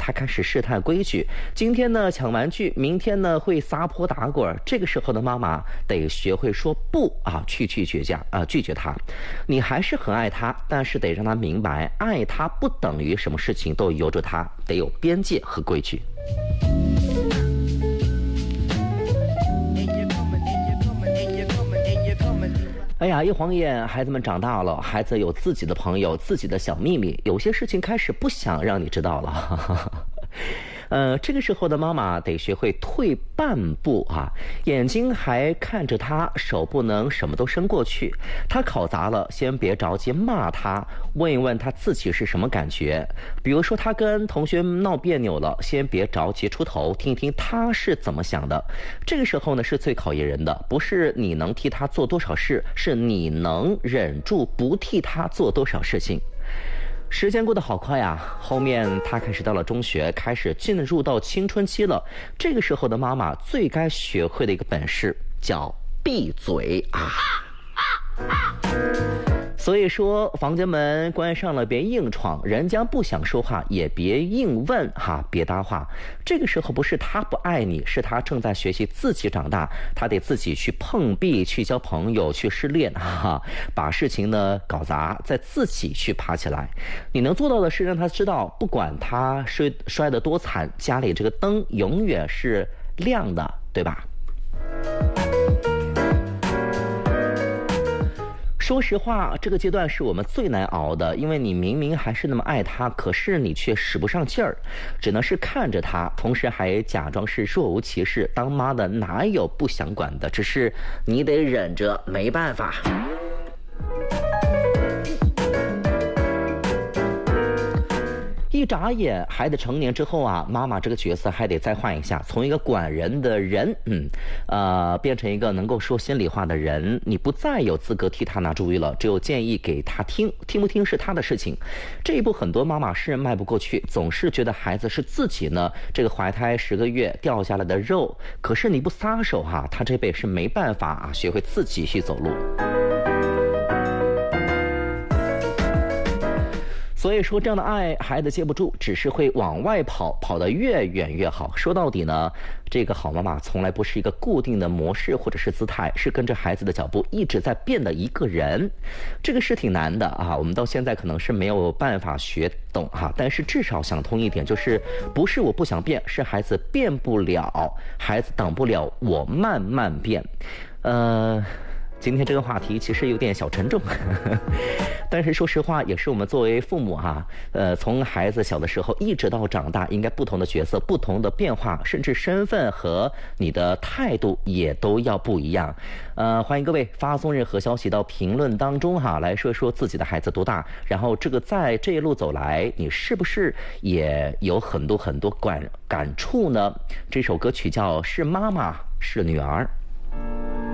他开始试探规矩。今天呢抢玩具，明天呢会撒泼打滚。这个时候的妈妈得学会说不啊，去拒绝他。你还是很爱他，但是得让他明白，爱他不等于什么事情都由着他，得有边界和规矩。哎呀，一晃眼，孩子们长大了，孩子有自己的朋友，自己的小秘密，有些事情开始不想让你知道了。这个时候的妈妈得学会退半步啊，眼睛还看着他，手不能什么都伸过去。他考砸了，先别着急骂他，问一问他自己是什么感觉。比如说他跟同学闹别扭了，先别着急出头，听听他是怎么想的。这个时候呢是最考验人的，不是你能替他做多少事，是你能忍住不替他做多少事情。时间过得好快啊，后面他开始到了中学，开始进入到青春期了。这个时候的妈妈最该学会的一个本事叫闭嘴啊。所以说房间门关上了别硬闯，人家不想说话也别硬问哈，别搭话。这个时候不是他不爱你，是他正在学习自己长大，他得自己去碰壁，去交朋友，去失恋哈，把事情呢搞砸，再自己去爬起来。你能做到的是让他知道，不管他摔得多惨，家里这个灯永远是亮的，对吧？说实话，这个阶段是我们最难熬的，因为你明明还是那么爱他，可是你却使不上劲儿，只能是看着他，同时还假装是若无其事。当妈的哪有不想管的，只是你得忍着，没办法。一眨眼，孩子成年之后啊，妈妈这个角色还得再换一下，从一个管人的人，变成一个能够说心里话的人。你不再有资格替他拿主意了，只有建议给他听，听不听是他的事情。这一步很多妈妈是迈不过去，总是觉得孩子是自己呢，这个怀胎10个月掉下来的肉。可是你不撒手哈，他这辈是没办法啊，学会自己去走路。所以说这样的爱孩子接不住，只是会往外跑，跑得越远越好。说到底呢，这个好妈妈从来不是一个固定的模式或者是姿态，是跟着孩子的脚步一直在变的一个人。这个是挺难的啊，我们到现在可能是没有办法学懂哈，但是至少想通一点，就是不是我不想变，是孩子变不了，孩子等不了我慢慢变。今天这个话题其实有点小沉重，但是说实话，也是我们作为父母哈，从孩子小的时候一直到长大，应该不同的角色、不同的变化，甚至身份和你的态度也都要不一样。欢迎各位发送任何消息到评论当中哈，来说说自己的孩子多大，然后在这一路走来，你是不是也有很多感触呢？这首歌曲叫《是妈妈是女儿》。